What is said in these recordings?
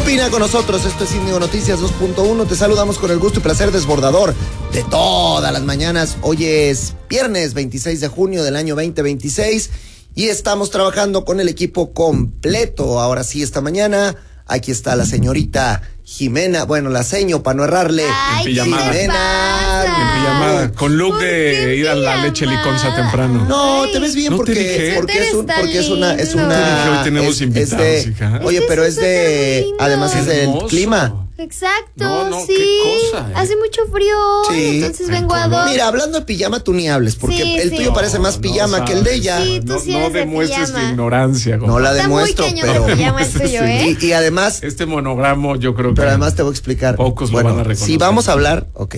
Opina con nosotros, esto es Índigo Noticias 2.1. Te saludamos con el gusto y placer desbordador de todas las mañanas. Hoy es viernes 26 de junio del año 2026 y estamos trabajando con el equipo completo. Ahora sí, esta mañana, aquí está la señorita Jimena, bueno, la seño para no errarle. Ay, en pijamada. Jimena. En pijamada, con look de ir a la leche liconza temprano. No, te ves bien No te porque dije. es una Te dije, hoy tenemos invitados, hija. Oye, pero es de lindo. además es del Hermoso. clima. Exacto, No, sí. qué cosa, Hace mucho frío, Sí. entonces El vengo a color. dos. Mira, hablando de pijama, tú ni hables, porque Sí, el sí. tuyo parece más pijama que el de ella. Sí, tú sí no eres de demuestres tu pijama. ignorancia. No la Está demuestro, muy cañón pero de pijama el tuyo, ¿eh? y además, Este monogramo yo creo que... pero además te voy a explicar. Pocos lo bueno, van a reconocer. si vamos a hablar, ok,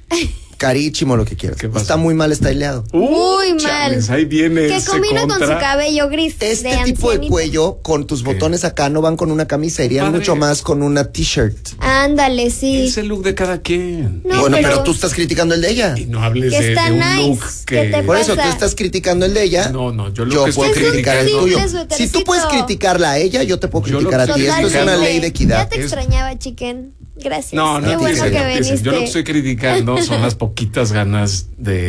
carichimo lo que quieras. ¿Qué pasó? Está muy mal styleado. Muy mal. chales, ahí viene Que ese combina con su contra. cabello gris. Este de tipo de ancianito. cuello con tus ¿Qué? botones acá no van con una camisa, irían Padre. mucho más con una t-shirt. Ándale, sí. Es el look de cada quien. No, bueno, pero pero tú estás criticando el de ella. Y no hables Que de está un nice, look que te Por eso tú pasa? estás criticando el de ella. No, yo lo Yo que puedo estoy criticar el criticando... tuyo. simple suétercito. Si tú puedes criticarla a ella, yo te puedo Yo lo criticar a que ti. estoy Esto es una criticando- ley de Ya equidad. te extrañaba, chicken. Gracias. No, Qué bueno empiecen, que no viniste. Yo lo que estoy criticando son las poquitas ganas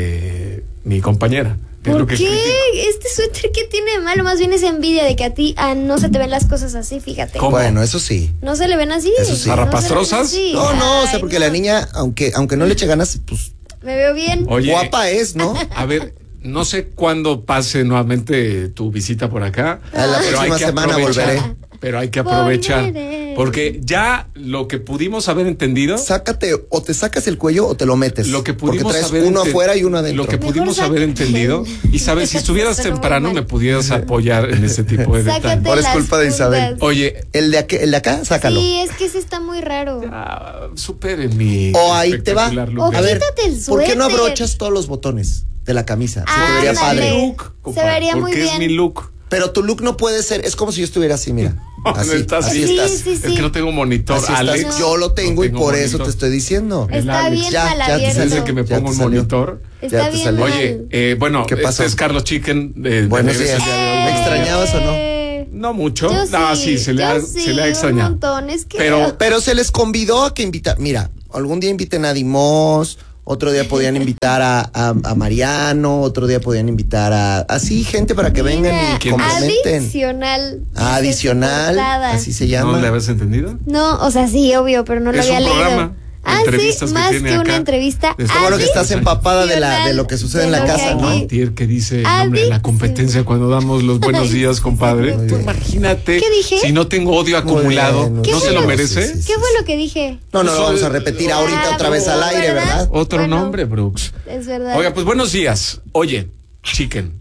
de mi compañera. Es ¿Por lo que qué? critico. Este suéter, ¿qué tiene de malo? Más bien es envidia de que a ti no se te ven las cosas así, fíjate. ¿Cómo? Bueno, eso sí. No se le ven así. Eso sí. ¿Zarrapastrosas? No, o sea, porque la niña, aunque no le eche ganas, pues Me veo bien. Oye, guapa es, ¿no? a ver, no sé cuándo pase nuevamente tu visita por acá. A la pero próxima hay que semana aprovechar, volveré. Pero hay que aprovechar. Volveré. Porque ya lo que pudimos haber entendido. Sácate, o te sacas el cuello o te lo metes. Lo que porque pudimos traes haber uno afuera y uno adentro. Lo que Mejor pudimos sácate. haber entendido. Y sabes, si estuvieras Pero muy temprano mal. me pudieras apoyar en ese tipo de Sácate detalles. Ahora es las culpa de Isabel. puntas. Oye, El de acá, sácalo. Sí, es que ese está muy raro. superen mi O ahí te va. espectacular look O de- A ver, quítate el ¿por qué no suéter? abrochas todos los botones de la camisa? Se te Ándale. vería padre. look, compa, Se vería muy porque es bien. mi look. Pero tu look no puede ser, es como si yo estuviera así, mira. Así, No estás así así. estás. Sí, sí, Es que no tengo monitor, Así estás. Alex. Yo lo tengo No y por eso monitor. te estoy diciendo. El Está Alex. bien Ya mal te abierto. salió. Dice que me Ya pongo te un salió. monitor. Está Ya te bien salió. mal. Oye, bueno, ¿Qué pasó? este es Carlos Chicken. Buenos de días. Regreso ¿Me extrañabas o no? No mucho. Yo No, sí, se le ha un extrañado. montón, es que Pero se les convidó a que invitar. Mira, algún día inviten a Dimos, otro día podían invitar a Mariano, otro día podían invitar a así gente para que vengan y ¿Quién más? complementen. Adicional. Adicional, Portada. así se ¿No llama. le habías entendido? No, o sea, sí, obvio, pero no lo Es había un leído. programa de Sí, entrevistas que más tiene que una acá. entrevista. Está Bueno, que estás empapada de lo que sucede en la de lo casa, que ¿no? aquí- Antier que dice el nombre de la Adicción. competencia cuando damos los buenos días, compadre. Muy Tú bien. imagínate. ¿Qué dije? Si no tengo odio acumulado, bien, ¿Qué ¿no se bueno? lo merece? Sí, sí, ¿Qué fue lo que dije? No, lo vamos a repetir ahorita otra vez al aire, ¿verdad? Otro Bueno, nombre, Brooks. Es verdad. Oiga, pues buenos días. Oye, Chicken,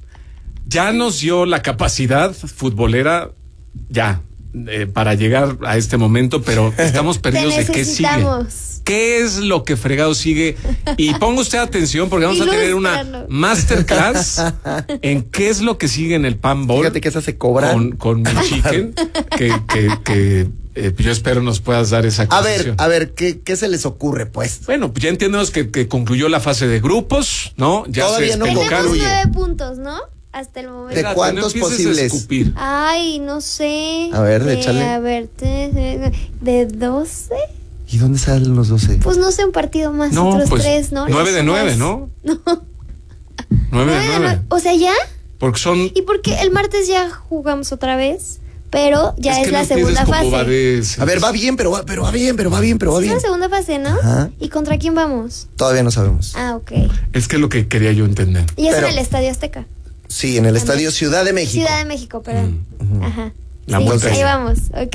ya nos dio la capacidad futbolera, ya, para llegar a este momento, pero estamos perdidos de qué sigue. necesitamos. ¿Qué es lo que fregado sigue? Y ponga usted atención porque vamos a tener una Ilústranos. masterclass en qué es lo que sigue en el Pan Bowl. Fíjate que esa se cobra. Con mi Chicken, que yo espero nos puedas dar esa actualización. A ver, ¿qué se les ocurre, pues? Bueno, pues ya entendemos que concluyó la fase de grupos, ¿no? Ya Todavía se no Tenemos despelucaron. concluye. 9 puntos, ¿no? Hasta el momento. ¿De Espérate, cuántos no empieces posibles? A escupir. Ay, no sé. A ver, échale. A ver, de 12. ¿Y dónde salen los 12? Pues no sé, un partido más, No, otros pues 3, ¿no? 9 de Eso 9, más. ¿no? No. 9 de 9 de 9. 9. O sea, ¿ya? Porque son. ¿Y por qué el martes ya jugamos otra vez? Pero ya es, que la no segunda empieces como fase. Varese. A ver, va bien, pero va bien. Es la segunda fase, ¿no? Ajá. ¿Y contra quién vamos? Todavía no sabemos. Ah, ok. Es que es lo que quería yo entender. Y es Pero- en el Estadio Azteca. Sí, en el Estadio Ciudad de México. Ciudad de México, perdón. Ajá. La Sí, vuelta ahí ya. vamos. Ok.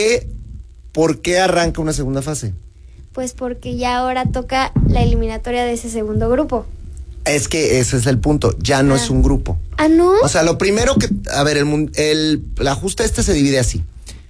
¿Por qué arranca una segunda fase? Pues porque ya ahora toca la eliminatoria de ese segundo grupo. Es que ese es el punto. Ya no Ah. es un grupo. Ah, ¿no? O sea, lo primero que. A ver, la justa se divide así.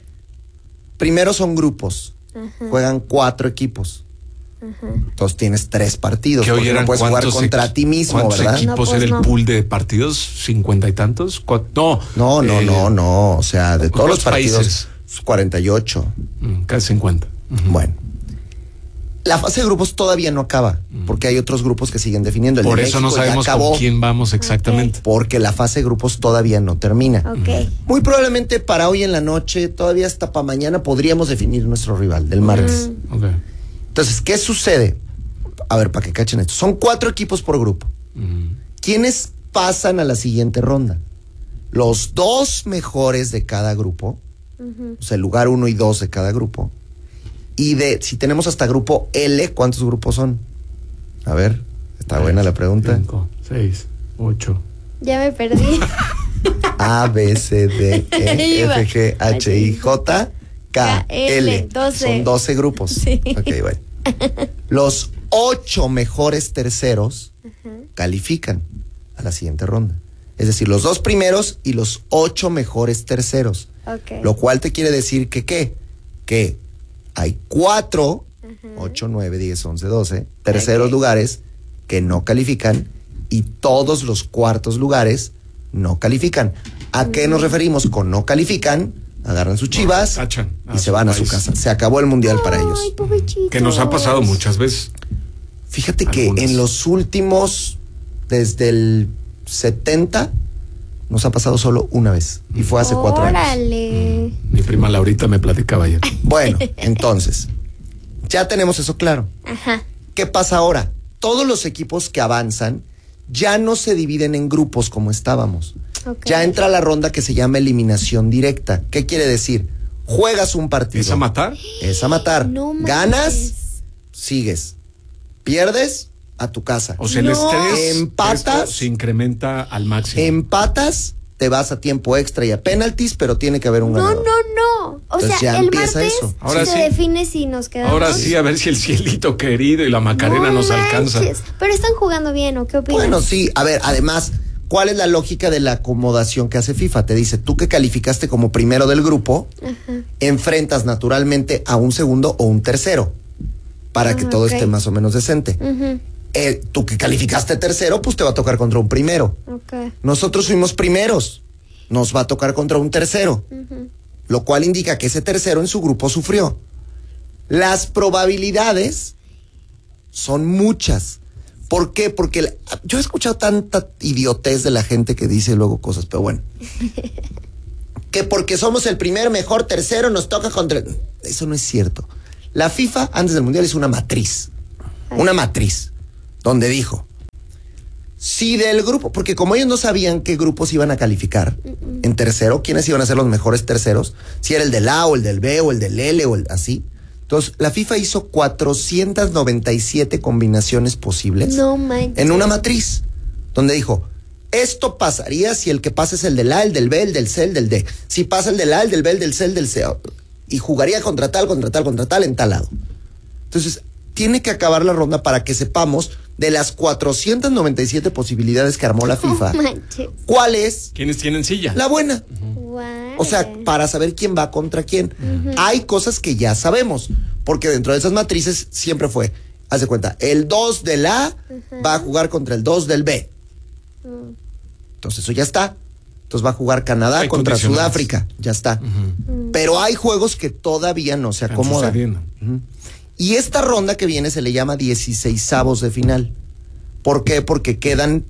Primero son grupos. Ajá. Juegan 4 equipos. Entonces tienes 3 partidos. Que hoy porque eran no puedes jugar cuántos contra ti mismo, ¿cuántos ¿verdad? equipos No, pues era el no. pool de partidos? ¿50 y tantos? No. No. O sea, de todos los ¿cuántos partidos. países? 48. Casi 50. Bueno. La fase de grupos todavía no acaba, porque hay otros grupos que siguen definiendo. Por eso no sabemos con quién vamos exactamente. Porque la fase de grupos todavía no termina. Ok. Muy probablemente para hoy en la noche, todavía hasta para mañana, podríamos definir nuestro rival del martes. Okay. Entonces, ¿qué sucede? A ver, para que cachen esto. Son 4 equipos por grupo. ¿Quiénes pasan a la siguiente ronda? Los 2 mejores de cada grupo, o sea, el lugar 1 y 2 de cada grupo. Y si tenemos hasta grupo L, ¿cuántos grupos son? A ver, está buena la pregunta. 5, 6, 8. Ya me perdí. A, B, C, D, E, F, G, H, I, J, K, L. 12. Son 12 grupos. Sí. Ok, bueno. Los 8 mejores terceros califican a la siguiente ronda. Es decir, los 2 primeros y los 8 mejores terceros. Ok. Lo cual te quiere decir que, ¿qué? Que hay 4, 8, 9, 10, 11, 12 terceros lugares que no califican y todos los cuartos lugares no califican. ¿A qué nos referimos con no califican? Agarran sus chivas y se van a su casa. Se acabó el mundial para ellos. Ay, pobrecitos. Que nos ha pasado muchas veces. Fíjate que Algunas. en los últimos, desde el 70, nos ha pasado solo una vez. Y fue hace 4 años. Órale. Mi prima Laurita me platicaba ayer. Bueno, entonces, ya tenemos eso claro. Ajá. ¿Qué pasa ahora? Todos los equipos que avanzan ya no se dividen en grupos como estábamos. Ok. Ya entra la ronda que se llama eliminación directa. ¿Qué quiere decir? Juegas un partido. ¿Es a matar? Es a matar. No manches. Ganas, sigues. Pierdes, a tu casa. O sea, el No. estrés Empatas. esto se incrementa al máximo. Empatas, te vas a tiempo extra y a penaltis, pero tiene que haber un No, ganador. no. O Entonces sea, ya el empieza martes eso. Ahora se sí. define si nos quedamos. Ahora sí, a ver si el cielito querido y la Macarena No nos alcanza. manches. Pero están jugando bien, ¿o qué opinas? Bueno, sí, a ver, además, ¿cuál es la lógica de la acomodación que hace FIFA? Te dice, tú que calificaste como primero del grupo, enfrentas naturalmente a un segundo o un tercero, para que todo ok. esté más o menos decente. Ujú. Tú que calificaste tercero, pues te va a tocar contra un primero. Ok. Nosotros fuimos primeros, nos va a tocar contra un tercero, lo cual indica que ese tercero en su grupo sufrió. Las probabilidades son muchas. ¿Por qué? Porque yo he escuchado tanta idiotez de la gente que dice luego cosas, pero bueno. Que porque somos el primer mejor tercero nos toca contra... Eso no es cierto. La FIFA, antes del Mundial, hizo una matriz. Una matriz. Donde dijo, si del grupo, porque como ellos no sabían qué grupos iban a calificar en tercero, quiénes iban a ser los mejores terceros, si era el del A o el del B o el del L o el así. Entonces, la FIFA hizo 497 combinaciones posibles No manches. en una matriz, donde dijo, esto pasaría si el que pasa es el del A, el del B, el del C, el del D. Si pasa el del A, el del B, el del C, el del C. Y jugaría contra tal, en tal lado. Entonces, tiene que acabar la ronda para que sepamos de las 497 posibilidades que armó la FIFA, No manches. ¿cuál es ¿Quiénes tienen silla? la buena? Guau. O sea, para saber quién va contra quién. Hay cosas que ya sabemos, porque dentro de esas matrices siempre fue, haz de cuenta, el 2 del A va a jugar contra el 2 del B. Entonces eso ya está. Entonces va a jugar Canadá Hay contra condicionantes. Sudáfrica, ya está. Pero hay juegos que todavía no se Están acomodan. sucediendo. Y esta ronda que viene se le llama 16avos de final. ¿Por qué? Porque quedan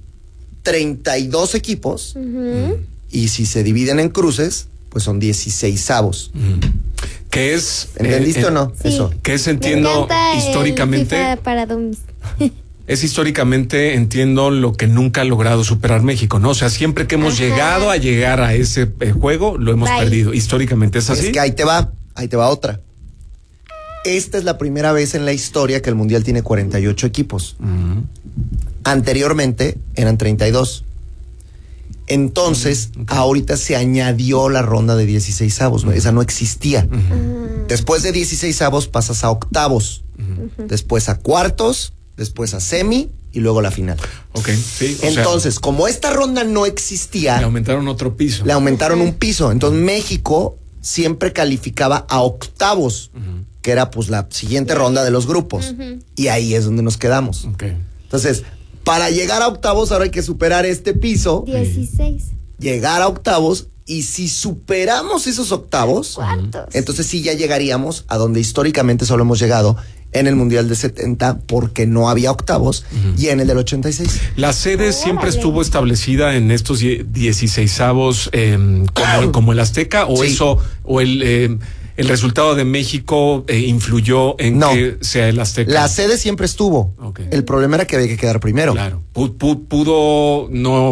32 equipos y si se dividen en cruces, pues son 16avos. ¿Qué es? ¿Entendiste o no? Sí. Eso. ¿Qué es? Me Entiendo encanta el históricamente. FIFA para dummies. Es históricamente, entiendo lo que nunca ha logrado superar México, ¿no? O sea, siempre que hemos Ajá. llegado a llegar a ese juego, lo hemos Bye. perdido. Históricamente es así. Es que ahí te va otra. Esta es la primera vez en la historia que el Mundial tiene 48 equipos. Anteriormente eran 32. Entonces, ahorita se añadió la ronda de 16avos, ¿no? Esa no existía. Después de 16avos pasas a octavos, después a cuartos, después a semi y luego la final. Ok, sí. o sea, Entonces, como esta ronda no le existía, aumentaron otro piso. le aumentaron un piso. Entonces, México siempre calificaba a octavos, que era pues la siguiente ronda de los grupos. Y ahí es donde nos quedamos. Ok. Entonces, para llegar a octavos ahora hay que superar este piso, 16 llegar a octavos, y si superamos esos octavos, cuartos. entonces sí ya llegaríamos a donde históricamente solo hemos llegado en el Mundial de 70 porque no había octavos y en el del 86. La sede siempre Órale. estuvo establecida en estos 16avos como el Azteca o Sí. eso o el resultado de México influyó en No. que sea el Azteca. La sede siempre estuvo. Ok. El problema era que había que quedar primero. Claro, pudo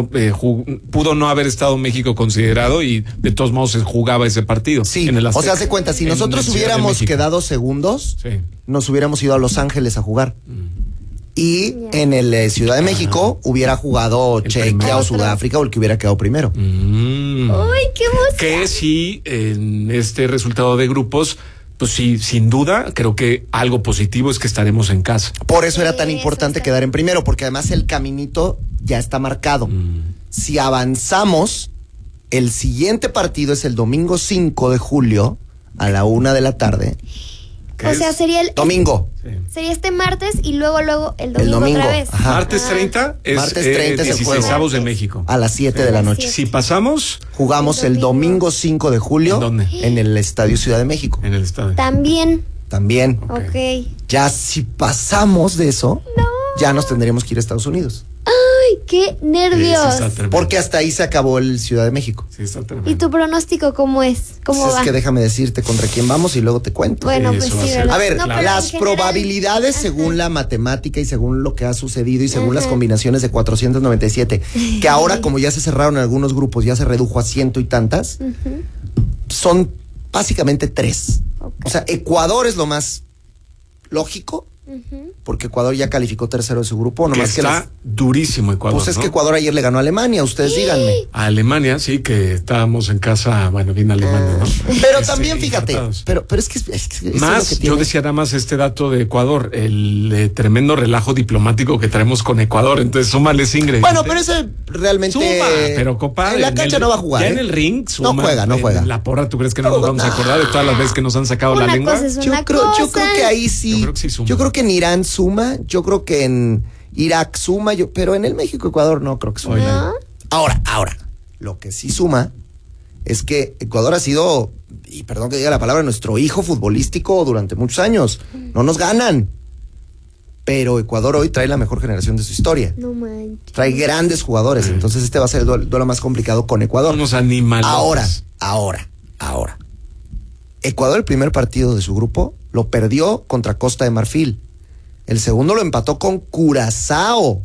no haber estado México considerado y de todos modos se jugaba ese partido. Sí, en el o Azteca, sea, hace cuenta, si en nosotros la Ciudad de hubiéramos México. quedado segundos, Sí. nos hubiéramos ido a Los Ángeles a jugar. Y Ya. en el Ciudad de México hubiera jugado El Chequia primero. o Sudáfrica o el que hubiera quedado primero. ¡Uy, qué emoción! Que sí, en este resultado de grupos, pues sí, sin duda, creo que algo positivo es que estaremos en casa. Por eso era tan Sí, importante eso está. quedar en primero, porque además el caminito ya está marcado. Si avanzamos, el siguiente partido es el domingo 5 de julio a la 1 de la tarde. ¿Qué O sea, es? sería Domingo. Sí. sería este martes y luego el domingo, domingo, otra vez. ajá. Martes 30 es, Martes 30 es el juego. 16avos de México. A las 7 de la noche. Si pasamos Jugamos El el domingo. domingo 5 de julio ¿En dónde? en el Estadio Ciudad de México. en el estadio. También. También. Ok. Ya si pasamos de eso, ya nos tendríamos que ir a Estados Unidos. ¡Ay, qué nervios! Sí, está tremendo. Porque hasta ahí se acabó el Ciudad de México. Sí, está tremendo. ¿Y tu pronóstico cómo es? ¿Cómo Pues va? es que déjame decirte contra quién vamos y luego te cuento. Bueno, Sí, pues eso va sí, a ser. ¿verdad? A ver, No, pero las en general- probabilidades Ajá. según la matemática y según lo que ha sucedido y según las Ajá. combinaciones de 497, que ahora como ya se cerraron algunos grupos, ya se redujo a 100 y tantas, son básicamente 3. Ok. O sea, Ecuador es lo más lógico, porque Ecuador ya calificó tercero de su grupo, Que nomás que está les- durísimo Ecuador. pues es ¿no? que Ecuador ayer le ganó a Alemania, ustedes díganme. A Alemania, sí, que estábamos en casa, bueno, bien Alemania, ¿no? Pero Este, también fíjate, infartados. pero es que, eso es lo Más, que yo tiene. decía nada más este dato de Ecuador, el tremendo relajo diplomático que traemos con Ecuador, entonces súmale ese ingrediente. Bueno, pero ese realmente. Suma, pero compadre. En la cancha no va a jugar. Ya ¿eh? en el ring, No suma. juega, no En juega. La porra, ¿tú crees que no nos vamos a acordar de todas las veces que nos han sacado la Una lengua? cosa es Yo una creo cosa. que ahí sí. Yo creo que sí suma. Yo creo que en Irán suma, yo creo que en Irak suma, pero en el México-Ecuador no creo que suma. Oye. ¿No? Ahora, lo que sí suma es que Ecuador ha sido, y perdón que diga la palabra, nuestro hijo futbolístico durante muchos años. No nos ganan. Pero Ecuador hoy trae la mejor generación de su historia. No manches. Trae grandes jugadores, entonces este va a ser el duelo más complicado con Ecuador. Unos animales. Ahora. Ecuador, el primer partido de su grupo, lo perdió contra Costa de Marfil. El segundo lo empató con Curazao.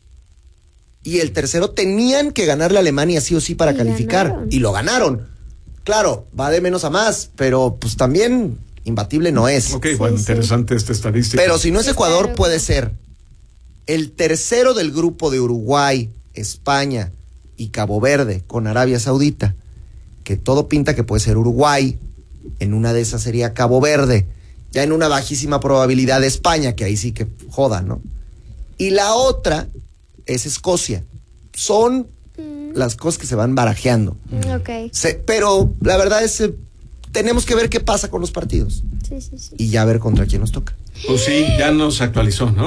Y el tercero tenían que ganarle a Alemania sí o sí para Y calificar. ganaron. Y lo ganaron. Claro, va de menos a más, pero pues también imbatible no es. Ok, bueno, Sí, sí. interesante esta estadística. Pero si no es Sí, Ecuador, claro. puede ser el tercero del grupo de Uruguay, España y Cabo Verde con Arabia Saudita, que todo pinta que puede ser Uruguay, en una de esas sería Cabo Verde, ya en una bajísima probabilidad de España, que ahí sí que joda, ¿no? Y la otra es Escocia. Son las cosas que se van barajeando. Ok. Pero la verdad es tenemos que ver qué pasa con los partidos Sí, sí, sí. y ya ver contra quién nos toca. Pues sí, ya nos actualizó, ¿no?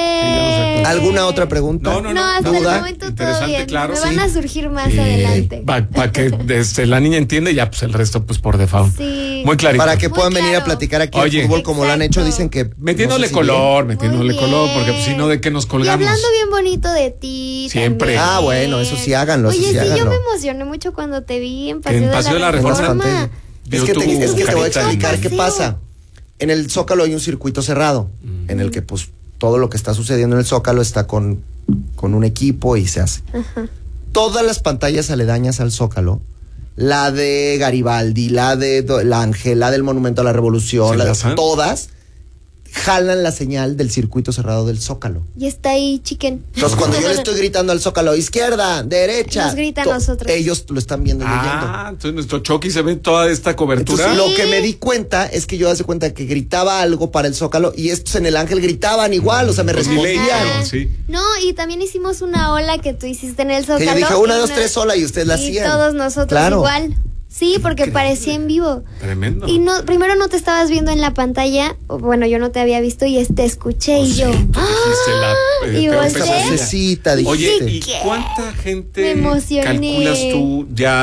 ¿Alguna otra pregunta? No, No, hasta ¿Duda? el momento todo Interesante, bien. claro, Me sí. van a surgir más adelante. Para que la niña entiende, ya pues el resto pues por default. Sí. Muy clarito. Para que Muy puedan venir a claro. platicar aquí Oye. el fútbol como lo han hecho, Exacto. dicen que... Metiéndole no sé si color, bien. metiéndole Muy color, porque bien. pues si no, ¿de qué nos Y colgamos? hablando bien bonito de ti. Siempre. también. Ah, bueno, eso sí háganlo, eso Oye, sí sí, yo háganlo. me emocioné mucho cuando te vi en Paseo, En Paseo de la Reforma. Es que, Vio tu es que te voy a carita. explicar qué Paseo. pasa. En el Zócalo hay un circuito cerrado, en el que pues todo lo que está sucediendo en el Zócalo está con un equipo y se hace. Todas las pantallas aledañas al Zócalo, la de Garibaldi, la de la Ángel, la del Monumento a la Revolución, ¿Se la de, enlazan? todas jalan la señal del circuito cerrado del Zócalo. Y está ahí, chicken. Entonces, cuando yo le estoy gritando al Zócalo, izquierda, derecha, Nos grita a nosotros. ellos lo están viendo y oyendo. Ah, entonces nuestro Chucky se ve toda esta cobertura. Entonces, lo Sí. que me di cuenta es que yo hace cuenta que gritaba algo para el Zócalo y estos en el Ángel gritaban igual, o sea, me Pues delay, respondían. claro, sí. No, y también hicimos una ola que tú hiciste en el Zócalo. Que yo dije 1, y 2, 3 sola y ustedes la Y hacían. todos nosotros Claro. igual. Sí, porque parecía en vivo. Tremendo. Y no, primero no te estabas viendo en la pantalla, o bueno, yo no te había visto y te escuché y yo. Tú dijiste la Y peor volteé. pesadilla. Vocecita, dijiste. Oye, ¿y ¿Qué? cuánta gente Me emocioné. calculas tú ya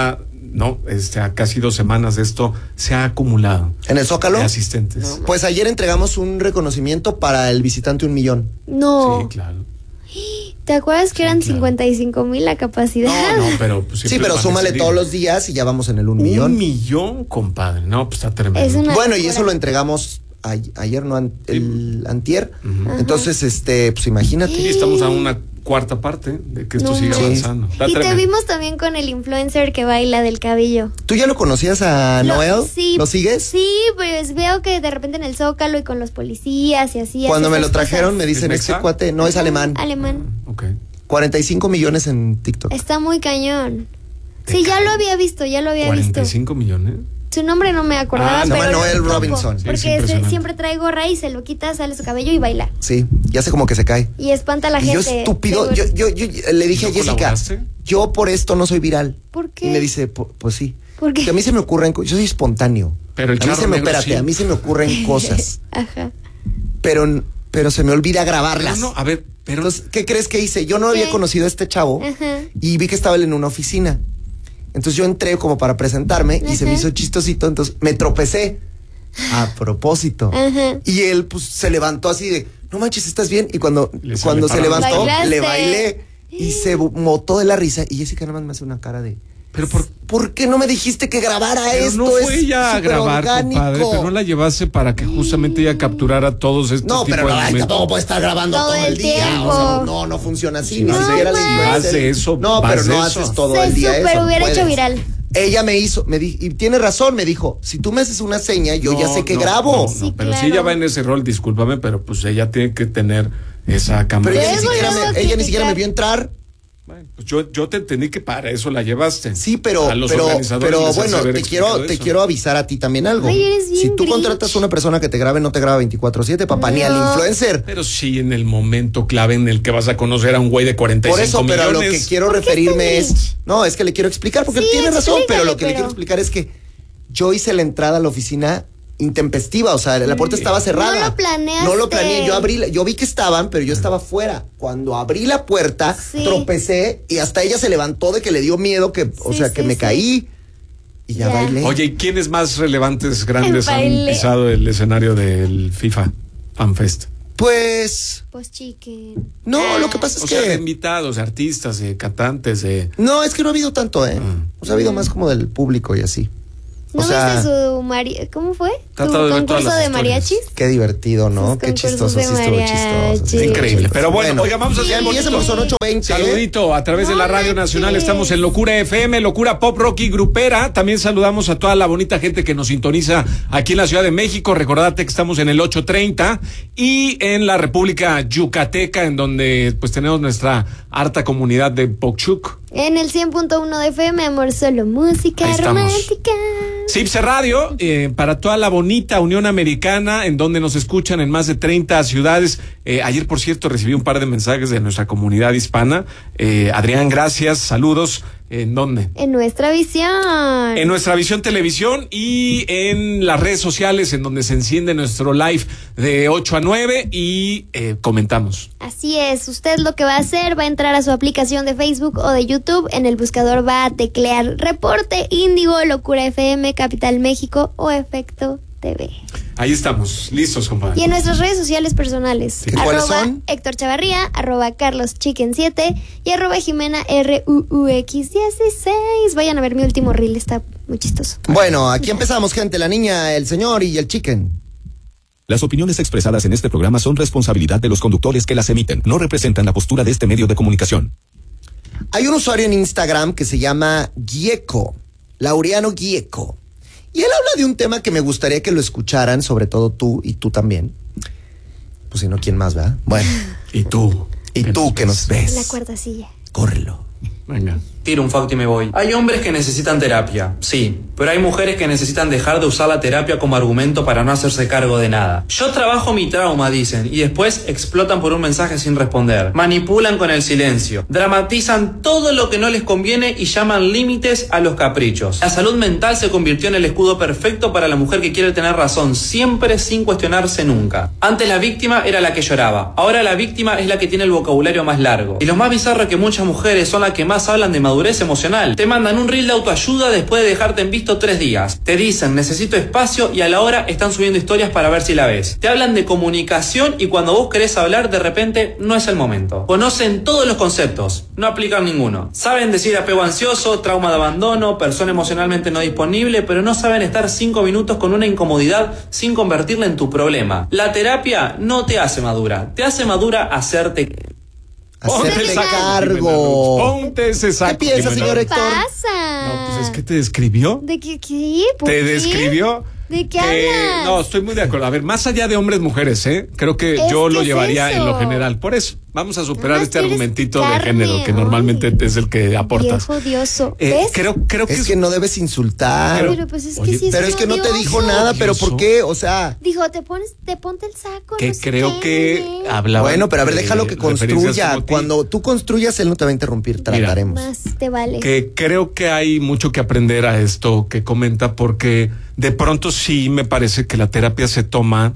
no, a casi 2 semanas de esto se ha acumulado. ¿En el Zócalo? De asistentes. No, pues ayer entregamos un reconocimiento para el visitante 1 millón. No. Sí, claro. ¿Te acuerdas que eran 55,000 la capacidad? No, pero pues, sí, pero súmale todos los días y ya vamos en el 1 millón. 1 millón, compadre. No, pues está tremendo. Es una Bueno, y locura. eso lo entregamos ayer, no el antier. Entonces, pues imagínate. Y estamos a una cuarta parte de que esto No siga manches. avanzando. Está Y te tremendo. vimos también con el influencer que baila del cabello. ¿Tú ya lo conocías a Noel? Sí. ¿Lo sigues? Sí, pues veo que de repente en el Zócalo y con los policías y así. Cuando hace me lo esas trajeron cosas. me dicen, ¿Es este mexa? cuate no es alemán. Alemán. Ok. 45 millones en TikTok. Está muy cañón. Sí, ya lo había visto, 45 millones. Su nombre no me acordaba, Se llama pero Noel lo topo, Robinson. Sí, es porque impresionante. siempre trae gorra y se lo quita, sale su cabello y baila. Sí, ya sé como que se cae. Y espanta a la Y yo gente. estúpido, seguro. yo le dije a ¿No Jessica, colaboraste? yo por esto no soy viral. ¿Por qué? Y me dice, pues sí. ¿Por qué? Porque a mí se me ocurren, yo soy espontáneo. Pero el a mí charro se me, negro espérate, sí. a mí se me ocurren cosas, Ajá. pero se me olvida grabarlas. No, a ver, pero Entonces, ¿qué crees que hice? Yo no había ¿Qué? conocido a este chavo Ajá. y vi que estaba él en una oficina. Entonces yo entré como para presentarme y se me Ajá. hizo chistosito, entonces me tropecé a propósito. Ajá. Y él pues se levantó así de, no manches, ¿estás bien? Y cuando Le sale se parado. levantó, Bailaste. le bailé y se botó de la risa. Y Jessica nada más me hace una cara de, pero ¿por qué no me dijiste que grabara pero esto? no fue Es ella a súper grabar, orgánico. compadre, pero no la llevaste para que justamente ella capturara todos estos No, tipos pero de no, momentos. tampoco puede estar grabando Todo todo el el día. tiempo. O sea, no funciona así. Si Ni vas siquiera de- la si influencer. vas de eso, No, vas pero de no eso. haces todo Se el día súper eso. hubiera puedes. hecho viral. Ella me hizo, y tiene razón, me dijo, si tú me haces una seña, yo ya sé que grabo. No, Sí, pero claro. si ella va en ese rol, discúlpame, pero pues ella tiene que tener esa cámara. Pero ella ni Luego, siquiera, luego ella ni siquiera criticar. me vio entrar. Bueno, pues yo te entendí que para eso la llevaste. Sí, pero A los organizadores les hace bueno, haber te explicado quiero eso. avisar a ti también algo. Ay, eres bien Si tú grinch. contratas a una persona que te grabe, no te graba 24/7, papá, ni al No. influencer. Pero sí en el momento clave en el que vas a conocer a un güey de 45 Por eso, pero a lo que millones. quiero ¿Por qué referirme es tan es, no, es que le quiero explicar porque Sí, tiene razón, pero lo que le explícale, quiero pero- explicar es que yo hice la entrada a la oficina intempestiva, o sea, la puerta estaba cerrada. No lo planeaste. No lo planeé, yo vi que estaban, pero yo estaba fuera. Cuando abrí la puerta, Sí. tropecé y hasta ella se levantó de que le dio miedo que, o Sí, sea, que sí, me sí. caí y ya Ya. bailé. Oye, ¿y quiénes más relevantes, grandes El han baile. pisado el escenario del FIFA Fan Fest? Pues Pues chicken. no, lo que pasa es O sea, de que invitados, de artistas, de cantantes, de... no, es que no ha habido tanto, o sea, ha habido más como del público y así. ¿No O sea, viste su ¿cómo fue? Trata de ¿Tu ver todas concurso las de historias. mariachis? qué divertido, ¿no? Sus Qué concursos chistoso, de sí estuvo mariachi. chistoso. sí. Increíble. Pero bueno, oiga, vamos a ya hacer un empiecen porque son 8:20. Saludito a través de la No Radio Nacional. manches. Estamos en Locura FM, Locura Pop Rock y Grupera. También saludamos a toda la bonita gente que nos sintoniza aquí en la Ciudad de México. Recordate que estamos en el 830 y en la República Yucateca, en donde pues tenemos nuestra harta comunidad de Pokchuk. En el 100.1 de FM, amor, solo música Ahí estamos. romántica. Cipse Radio, para toda la bonita Unión Americana, en donde nos escuchan en más de 30 ciudades. Ayer, por cierto, recibí un par de mensajes de nuestra comunidad hispana. Adrián, gracias, saludos. ¿En dónde? En nuestra visión. En nuestra visión televisión y en las redes sociales, en donde se enciende nuestro live de 8 a 9 y comentamos. Así es, usted lo que va a hacer, va a entrar a su aplicación de Facebook o de YouTube, en el buscador va a teclear Reporte Índigo, Locura FM, Capital México o Efecto TV. Ahí estamos, listos, compadre. Y en nuestras redes sociales personales, ¿Y cuáles son? Héctor Chavarría, @CarlosChicken7 y @Jimena RUUX16. Vayan a ver mi último reel, está muy chistoso. Bueno, aquí empezamos, gente, la niña, el señor y el chicken. Las opiniones expresadas en este programa son responsabilidad de los conductores que las emiten. No representan la postura de este medio de comunicación. Hay un usuario en Instagram que se llama Gieco, Laureano Gieco. Y él habla de un tema que me gustaría que lo escucharan, sobre todo tú y tú también. Pues si no, ¿quién más, verdad? Bueno, Y tú. y tú que nos ves. La cuarta silla. Córrelo. Venga. Tiro un facto y me voy. Hay hombres que necesitan terapia, sí, pero hay mujeres que necesitan dejar de usar la terapia como argumento para no hacerse cargo de nada. Yo trabajo mi trauma, dicen, y después explotan por un mensaje sin responder. Manipulan con el silencio, dramatizan todo lo que no les conviene y llaman límites a los caprichos. La salud mental se convirtió en el escudo perfecto para la mujer que quiere tener razón siempre sin cuestionarse nunca. Antes la víctima era la que lloraba, ahora la víctima es la que tiene el vocabulario más largo. Y lo más bizarro es que muchas mujeres son las que más hablan de madurez madurez emocional. Te mandan un reel de autoayuda después de dejarte en visto 3 días. Te dicen necesito espacio y a la hora están subiendo historias para ver si la ves. Te hablan de comunicación y cuando vos querés hablar de repente no es el momento. Conocen todos los conceptos, no aplican ninguno. Saben decir apego ansioso, trauma de abandono, persona emocionalmente no disponible, pero no saben estar 5 minutos con una incomodidad sin convertirla en tu problema. La terapia no te hace madura, te hace madura hacerte cargo. Ponte ese saco. ¿Qué piensa, señor ¿Qué Héctor? pasa? No, pues es que te describió. ¿De qué? ¿Por ¿Te qué? describió? ¿De qué hablas? No, estoy muy de acuerdo. A ver, más allá de hombres, mujeres, creo que Es yo que lo es llevaría eso. en lo general. Por eso, vamos a superar Nada más este quieres argumentito de carne, género que ay. normalmente es el que aportas. Viejo odioso. ¿Ves? Creo que Es que no debes insultar. Pero pues es Oye, que sí es Pero es que no te odioso. dijo nada, pero ¿por qué? O sea, Dijo, ponte el saco. que no sé creo qué, que ¿eh? hablaba. bueno, pero a ver, déjalo que construya. Cuando Cuando tú construyas, él no te va a interrumpir. Trataremos. Más te vale. que creo que hay mucho que aprender a esto que comenta, porque de pronto sí me parece que la terapia se toma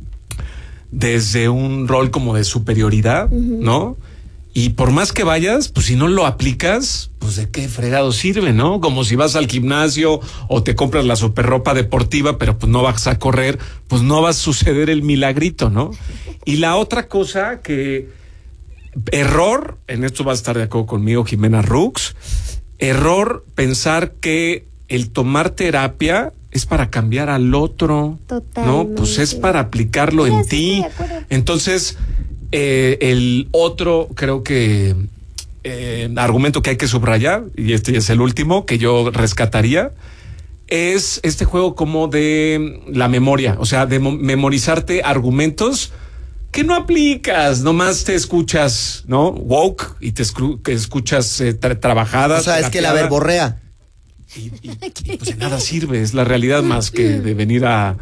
desde un rol como de superioridad, ¿no? Y por más que vayas, pues si no lo aplicas, pues de qué fregado sirve, ¿no? Como si vas al gimnasio o te compras la superropa deportiva, pero pues no vas a correr, pues no va a suceder el milagrito, ¿no? Y la otra cosa error, en esto va a estar de acuerdo conmigo Jimena Rux, error pensar que el tomar terapia es para cambiar al otro. Totalmente. No, pues es para aplicarlo Sí, en sí, ti. estoy de acuerdo. Entonces, el otro, creo que argumento que hay que subrayar, y este es el último que yo rescataría, es este juego como de la memoria, o sea, de memorizarte argumentos que no aplicas, nomás te escuchas, ¿no? Woke, y te escuchas trabajadas. O sea, es que la terapiada. verborrea. Y pues de nada sirve, es la realidad más que de venir a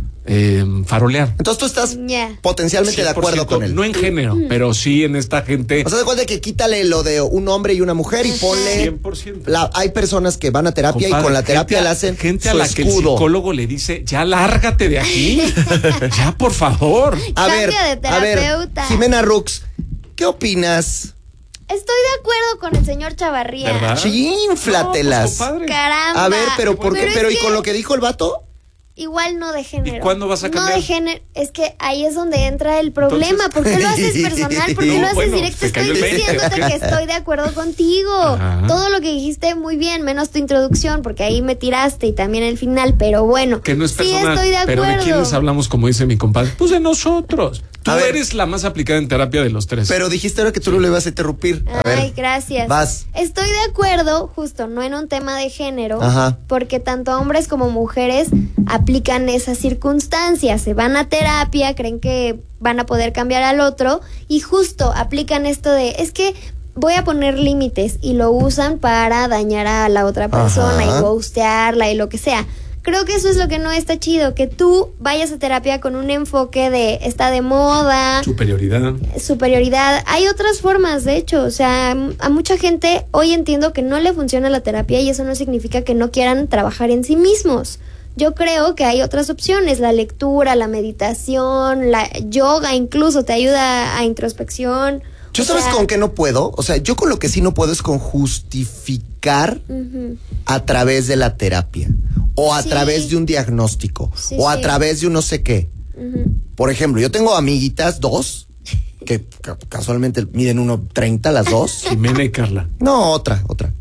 farolear. Entonces tú estás Ya. potencialmente de acuerdo 100%, con él. No en género, pero sí en esta gente. O sea, de cuenta que quítale lo de un hombre y una mujer y ponle. 100%. Hay personas que van a terapia Compadre, y con la terapia le hacen gente a su la que el escudo. psicólogo le dice, ya lárgate de aquí, ya por favor. A ver, Cambio de a ver, terapeuta. Jimena Rux, ¿qué opinas? Estoy de acuerdo con el señor Chavarría. ¿Verdad? Chínflatelas. No, pues, compadre. Caramba. A ver, pero ¿por qué? es Pero ¿y que con lo que dijo el vato? Igual no de género. ¿Y cuándo vas a No cambiar? de género. Es que ahí es donde entra el problema. Entonces- ¿Por qué lo haces personal? ¿Por qué No, lo haces bueno, directo? te Estoy cayó el 20, diciéndote ¿o qué? que estoy de acuerdo contigo. Ajá. Todo lo que dijiste muy bien, menos tu introducción, porque ahí me tiraste y también el final, pero bueno. Que no es personal, Sí, estoy de acuerdo. pero ¿de quiénes hablamos, como dice mi compadre? Pues de nosotros. Tú A ver. eres la más aplicada en terapia de los tres. Pero dijiste ahora que tú no lo ibas a interrumpir. A ver. Ay, gracias. Vas. Estoy de acuerdo, justo, no en un tema de género, Ajá. porque tanto hombres como mujeres aplican esas circunstancias, se van a terapia, creen que van a poder cambiar al otro y justo aplican esto de, es que voy a poner límites y lo usan para dañar a la otra persona Ajá. y ghostearla y lo que sea. Creo que eso es lo que no está chido, que tú vayas a terapia con un enfoque de está de moda, superioridad. Hay otras formas, de hecho, o sea, a mucha gente hoy entiendo que no le funciona la terapia y eso no significa que no quieran trabajar en sí mismos. Yo creo que hay otras opciones, la lectura, la meditación, la yoga incluso te ayuda a introspección. ¿Yo O sabes sea, con qué no puedo? O sea, yo con lo que sí no puedo es con justificar ujú. a través de la terapia o a Sí. través de un diagnóstico Sí, o a sí. través de un no sé qué. Ujú. Por ejemplo, yo tengo amiguitas, 2, que casualmente miden 1.30 las 2. Jimena y Carla. No, otra.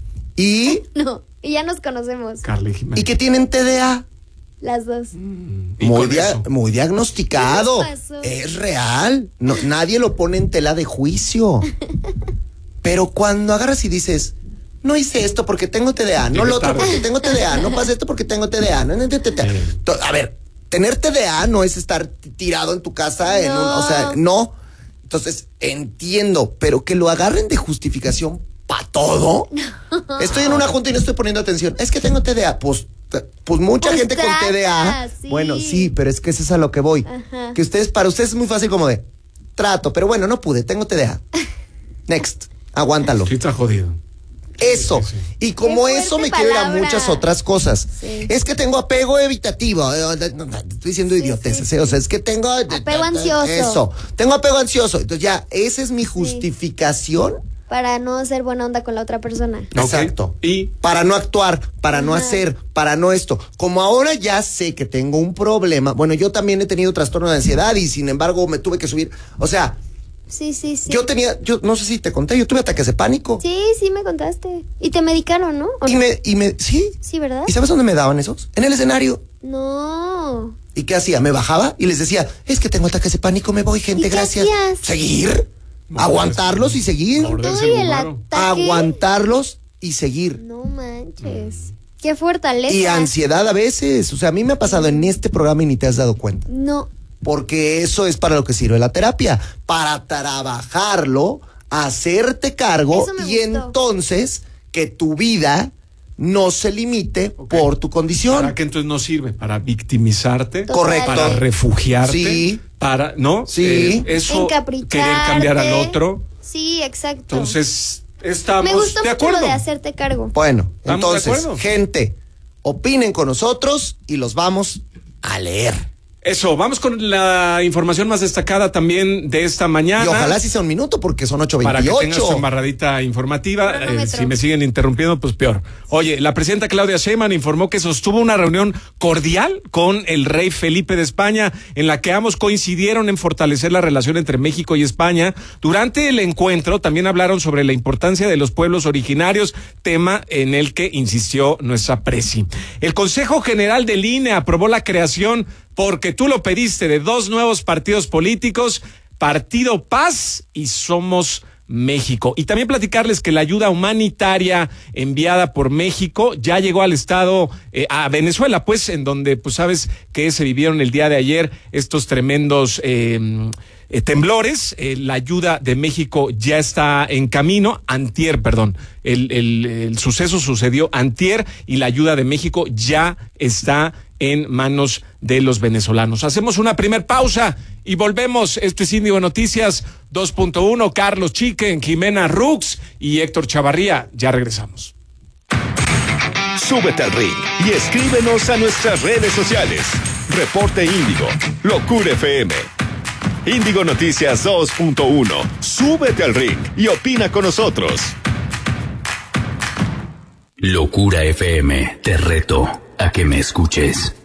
Y No, y ya nos conocemos, Carla y Jimena. que tienen TDA. las dos. Y Muy, con eso. muy diagnosticado. ¿Qué les pasó? Es real. No, nadie lo pone en tela de juicio. Pero cuando agarras y dices, no hice esto porque tengo TDA, no Llegué lo otro tarde. porque tengo TDA, no pasé esto porque tengo TDA. A ver, tener TDA no es estar tirado en tu casa, o sea, no. Entonces, entiendo, pero que lo agarren de justificación para todo. Estoy en una junta y no estoy poniendo atención. Es que tengo TDA. Pues mucha Pues gente con trata, TDA. sí. Bueno, sí, pero es que eso es a lo que voy. Ajá. Que para ustedes es muy fácil como de trato, pero bueno, no pude, tengo TDA. Next, aguántalo. Sí, está jodido. Eso. Sí, sí. Y como Qué eso me fuerte quiero ir a palabra. muchas otras cosas. Sí. Es que tengo apego evitativo. Estoy diciendo Sí, idioteces, sí, O sea, es que tengo Apego ansioso. Eso. Tengo apego ansioso. Entonces ya, esa es mi justificación para no ser buena onda con la otra persona. Exacto. Y para no actuar, para no hacer, para no esto. Como ahora ya sé que tengo un problema, bueno, yo también he tenido trastorno de ansiedad y sin embargo me tuve que subir. O sea, sí. Yo no sé si te conté, yo tuve ataques de pánico. Sí, me contaste. Y te medicaron, ¿no? Sí. Sí, ¿verdad? ¿Y sabes dónde me daban esos? En el escenario. No. ¿Y qué hacía? Me bajaba y les decía, es que tengo ataques de pánico, me voy, gente, ¿Y qué gracias. hacías? Seguir. Aguantarlos y seguir. Aguantarlos y seguir. No manches. Qué fortaleza. Y ansiedad a veces. O sea, a mí me ha pasado en este programa y ni te has dado cuenta. No. Porque eso es para lo que sirve la terapia. Para trabajarlo, hacerte cargo y entonces que tu vida no se limite por tu condición. ¿Para qué entonces no sirve? Para victimizarte. Correcto. Para refugiarte. Sí. Para, ¿no? Sí. Eso, querer cambiar al otro. Sí, exacto. Entonces, estamos me gustó de mucho acuerdo. lo de hacerte cargo. Bueno, ¿Estamos de entonces, acuerdo? gente, opinen con nosotros y los vamos a leer. Eso, vamos con la información más destacada también de esta mañana. Y ojalá sí sea un minuto porque son 8:28. Para que tengas tu embarradita informativa. Si me siguen interrumpiendo, pues peor. Oye, la presidenta Claudia Sheinbaum informó que sostuvo una reunión cordial con el rey Felipe de España, en la que ambos coincidieron en fortalecer la relación entre México y España. Durante el encuentro también hablaron sobre la importancia de los pueblos originarios, tema en el que insistió nuestra presi. El Consejo General del INE aprobó la creación, porque tú lo pediste, de 2 nuevos partidos políticos, Partido Paz y Somos México. Y también platicarles que la ayuda humanitaria enviada por México ya llegó al estado, a Venezuela, pues, en donde, pues, sabes que se vivieron el día de ayer estos tremendos temblores. La ayuda de México ya está en camino. El suceso sucedió antier y la ayuda de México ya está en manos de los venezolanos. Hacemos una primer pausa y volvemos. Esto es Índigo Noticias 2.1. Carlos Chiquen, Jimena Rux y Héctor Chavarría. Ya regresamos. Súbete al ring y escríbenos a nuestras redes sociales. Reporte Índigo, Locura FM. Índigo Noticias 2.1. Súbete al ring y opina con nosotros. Locura FM, te reto a que me escuches.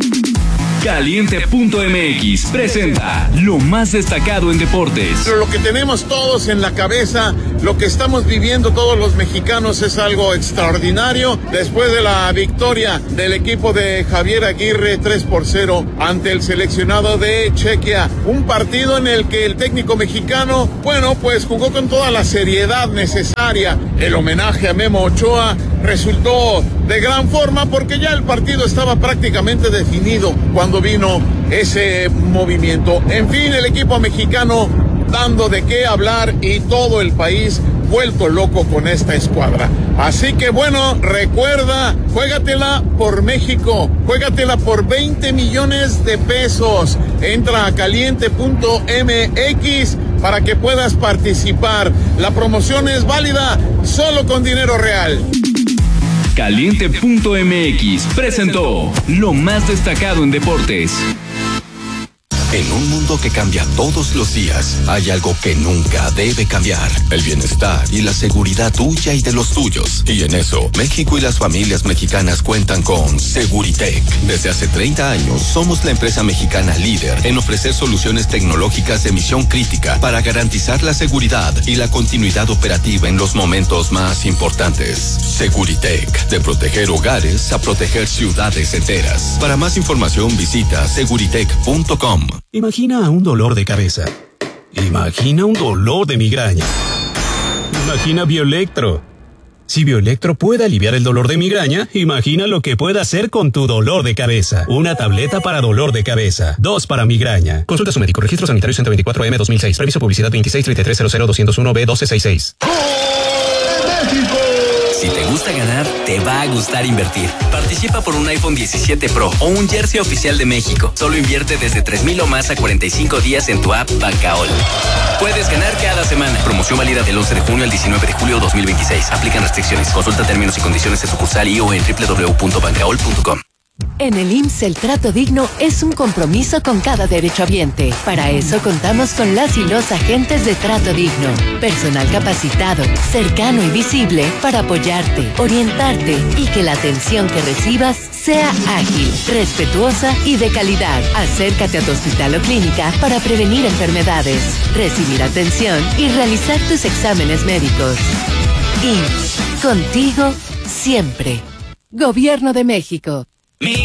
Caliente.mx presenta lo más destacado en deportes. Pero lo que tenemos todos en la cabeza, lo que estamos viviendo todos los mexicanos es algo extraordinario. Después de la victoria del equipo de Javier Aguirre 3-0 ante el seleccionado de Chequia, un partido en el que el técnico mexicano, pues jugó con toda la seriedad necesaria. El homenaje a Memo Ochoa resultó de gran forma porque ya el partido estaba prácticamente definido cuando vino ese movimiento. En fin, el equipo mexicano dando de qué hablar y todo el país vuelto loco con esta escuadra. Así que recuerda, juégatela por México, juégatela por 20 millones de pesos. Entra a caliente.mx para que puedas participar. La promoción es válida solo con dinero real. Caliente.mx presentó lo más destacado en deportes. En un mundo que cambia todos los días, hay algo que nunca debe cambiar: el bienestar y la seguridad tuya y de los tuyos. Y en eso, México y las familias mexicanas cuentan con Seguritech. Desde hace 30 años, somos la empresa mexicana líder en ofrecer soluciones tecnológicas de misión crítica para garantizar la seguridad y la continuidad operativa en los momentos más importantes. Seguritech, de proteger hogares a proteger ciudades enteras. Para más información, visita seguritech.com. Imagina un dolor de cabeza. Imagina un dolor de migraña. Imagina Bioelectro. Si Bioelectro puede aliviar el dolor de migraña, imagina lo que puede hacer con tu dolor de cabeza. Una tableta para dolor de cabeza, 2 para migraña. Consulta a su médico. Registro sanitario 124M 2006. Previso publicidad 2633000201B1266. Si te gusta ganar, te va a gustar invertir. Participa por un iPhone 17 Pro o un jersey oficial de México. Solo invierte desde 3,000 o más a 45 días en tu app Bancaol. Puedes ganar cada semana. Promoción válida del 11 de junio al 19 de julio 2026. Aplican restricciones. Consulta términos y condiciones en sucursal y o en www.bancaol.com. En el IMSS el trato digno es un compromiso con cada derechohabiente. Para eso contamos con las y los agentes de trato digno. Personal capacitado, cercano y visible para apoyarte, orientarte y que la atención que recibas sea ágil, respetuosa y de calidad. Acércate a tu hospital o clínica para prevenir enfermedades, recibir atención y realizar tus exámenes médicos. IMSS, contigo siempre. Gobierno de México.